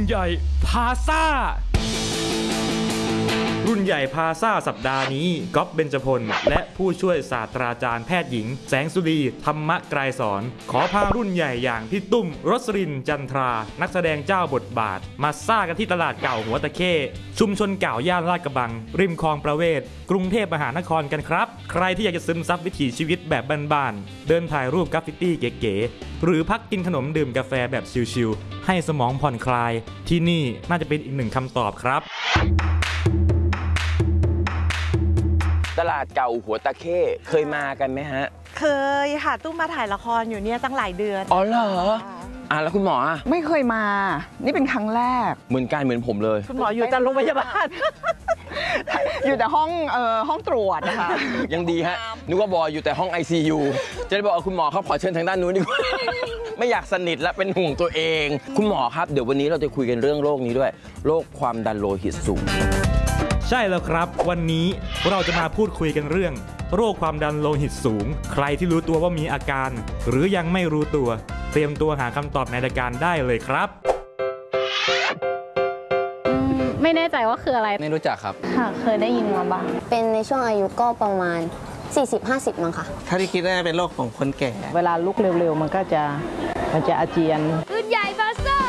ใหญ่พาซ่ารุ่นใหญ่พาซ่าสัปดาห์นี้ก๊อฟเบญจพลและผู้ช่วยศาสตราจารย์แพทย์หญิงแสงสุรีธรรมไกรสอนขอพารุ่นใหญ่อย่างพี่ตุ้มรสรินจันทรานักแสดงเจ้าบทบาทมาซ่ากันที่ตลาดเก่าหัวตะเข้ชุมชนเก่าย่านลาดกระบังริมคลองประเวศกรุงเทพมหานครกันครับใครที่อยากจะซึมซับวิถีชีวิตแบบบ้านๆเดินถ่ายรูปกราฟฟิตี้เก๋ๆหรือพักกินขนมดื่มกาแฟแบบชิลๆให้สมองผ่อนคลายที่นี่น่าจะเป็นอีกหนึ่งคำตอบครับตลาดเก่าหัวตะเข้เคยมากันไหมฮะเคยค่ะตุ้มมาถ่ายละครอยู่เนี่ยตั้งหลายเดือนอ๋อเหรอแล้วคุณหมอไม่เคยมานี่เป็นครั้งแรกเหมือนกันเหมือนผมเลยคุณหมออยู่แต่โรงพยาบาลอยู่แต่ห้องตรวจนะคะยังดีฮะนึกว่าบอยอยู่แต่ห้อง ICU จะได้บอกคุณหมอเขาขอเชิญทางด้านนู้นดีกว่าไม่อยากสนิทและเป็นห่วงตัวเองคุณหมอครับเดี๋ยววันนี้เราจะคุยกันเรื่องโรคนี้ด้วยโรคความดันโลหิตสูงใช่แล้วครับวันนี้เราจะมาพูดคุยกันเรื่องโรคความดันโลหิตสูงใครที่รู้ตัวว่ามีอาการหรือยังไม่รู้ตัวเตรียมตัวหาคำตอบในรายการได้เลยครับไม่แน่ใจว่าคืออะไรไม่รู้จักครับค่ะเคยได้ยินมาบ้างเป็นในช่วงอายุก็ประมาณ 40-50 มั้งค่ะถ้าที่คิดว่าเป็นโรคของคนแก่เวลาลุกเร็วๆมันจะอาเจียนรุ่นใหญ่พาซ่า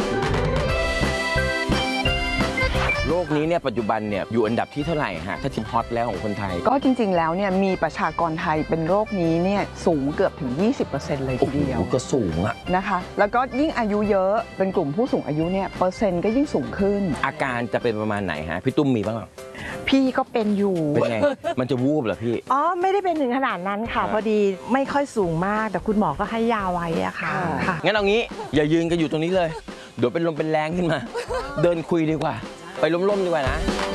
โรคนี้เนี่ยปัจจุบันเนี่ยอยู่อันดับที่เท่าไหร่ฮะถ้าทิมฮอตแล้วของคนไทยก็จริงๆแล้วเนี่ยมีประชากรไทยเป็นโรคนี้เนี่ยสูงเกือบถึง 20% เลยทีเดียวก็สูงอะนะคะแล้วก็ยิ่งอายุเยอะเป็นกลุ่มผู้สูงอายุเนี่ยเปอร์เซ็นต์ก็ยิ่งสูงขึ้นอาการจะเป็นประมาณไหนฮะพี่ตุ้มมีบ้างหรอพี่ก็เป็นอยู่เป็นไงมันจะวูบเหรอพี่ไม่ได้เป็นถึงขนาดนั้นค่ะพอดีไม่ค่อยสูงมากแต่คุณหมอก็ให้ยาไว้อะค่ะงั้นเอางี้อย่ายืนกันอยู่ตรงนี้เลยเดี๋ยวเป็นลมเป็นแรงขึ้นมาเดินคุยดีกว่าไปล้มๆดีกว่านะ